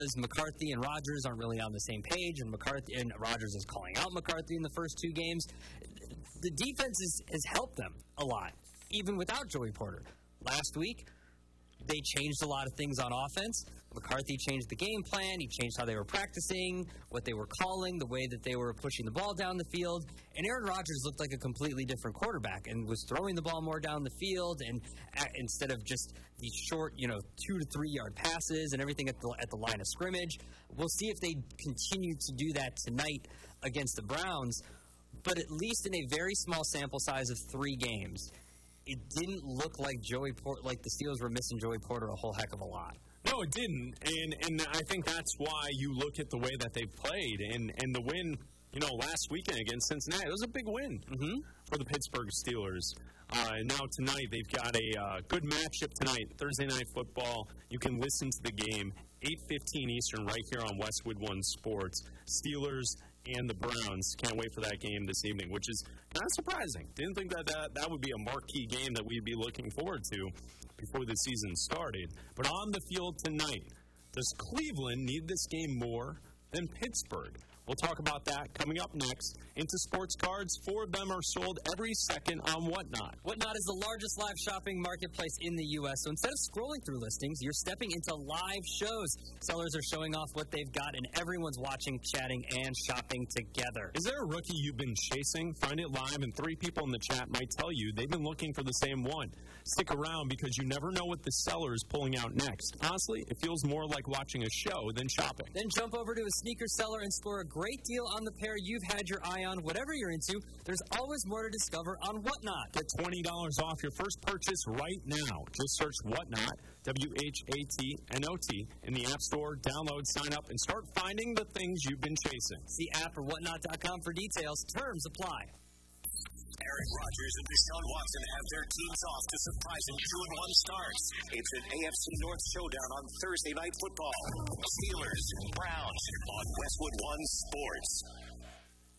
McCarthy and Rodgers aren't really on the same page, and Rodgers is calling out McCarthy in the first two games. The defense has helped them a lot, even without Joey Porter. Last week, they changed a lot of things on offense. McCarthy changed the game plan. He changed how they were practicing, what they were calling, the way that they were pushing the ball down the field. And Aaron Rodgers looked like a completely different quarterback and was throwing the ball more down the field, and instead of just these short, 2 to 3 yard passes and everything at the line of scrimmage. We'll see if they continue to do that tonight against the Browns. But at least in a very small sample size of 3 games, it didn't look like like the Steelers were missing Joey Porter a whole heck of a lot. No, it didn't, and I think that's why you look at the way that they've played, and the win, last weekend against Cincinnati, it was a big win for the Pittsburgh Steelers. And now tonight, they've got a good matchup tonight, Thursday Night Football. You can listen to the game, 8:15 Eastern, right here on Westwood One Sports. Steelers and the Browns. Can't wait for that game this evening, which is kind of surprising. Didn't think that would be a marquee game that we'd be looking forward to before the season started. But on the field tonight, does Cleveland need this game more than Pittsburgh? We'll talk about that coming up next. Into Sports Cards, 4 of them are sold every second on Whatnot. Whatnot is the largest live shopping marketplace in the U.S., so instead of scrolling through listings, you're stepping into live shows. Sellers are showing off what they've got, and everyone's watching, chatting, and shopping together. Is there a rookie you've been chasing? Find it live, and 3 people in the chat might tell you they've been looking for the same one. Stick around because you never know what the seller is pulling out next. Honestly, it feels more like watching a show than shopping. Then jump over to a sneaker seller and score a great deal on the pair you've had your eye on. Whatever you're into, there's always more to discover on Whatnot. Get $20 off your first purchase right now. Just search Whatnot, WHATNOT, in the App Store. Download, sign up, and start finding the things you've been chasing. See app or whatnot.com for details. Terms apply. Aaron Rodgers and Deshaun Watson have their teams off to surprising 2-1 starts. It's an AFC North showdown on Thursday Night Football. Steelers, Browns on Westwood One Sports.